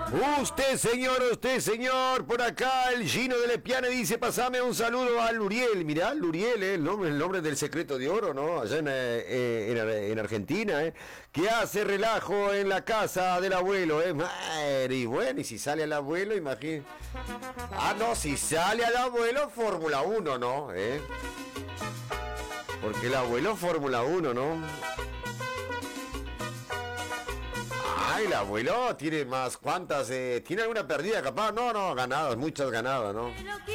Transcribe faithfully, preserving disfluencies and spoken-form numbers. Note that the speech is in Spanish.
Usted, señor, usted, señor, por acá el Gino de Lepiane dice, pasame un saludo a Luriel. Mirá, Luriel, eh, el nombre, el nombre del secreto de oro, ¿no? Allá en, eh, en, en Argentina, ¿eh? Que hace relajo en la casa del abuelo, ¿eh? Madre, y bueno, y si sale al abuelo, imagínate. Ah, no, si sale al abuelo, Fórmula uno, ¿no? ¿Eh? Porque el abuelo Fórmula uno, ¿no? Ay, el abuelo tiene más, ¿cuántas? Eh, ¿Tiene alguna perdida capaz? No, no, ganadas, muchas ganadas, ¿no?